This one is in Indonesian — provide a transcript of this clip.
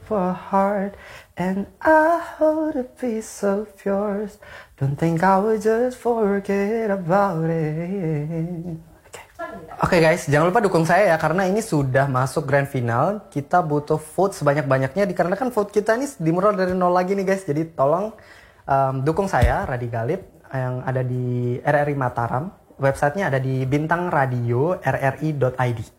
for a heart, and I hold a piece of yours. Don't think I would just forget about it. Oke guys, jangan lupa dukung saya ya, karena ini sudah masuk grand final. Kita butuh vote sebanyak-banyaknya, dikarenakan vote kita ini dimulai dari nol lagi nih guys. Jadi tolong dukung saya, Radi Galip, yang ada di RRI Mataram. Websitenya ada di bintangradio.rri.id.